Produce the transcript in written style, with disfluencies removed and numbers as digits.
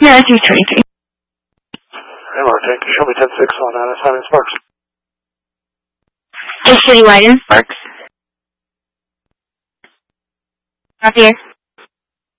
Yeah, I do 23. Hey, Martin, can you show me 10-6 on Simon Sparks? Hey, Shitty White and Sparks. Up here.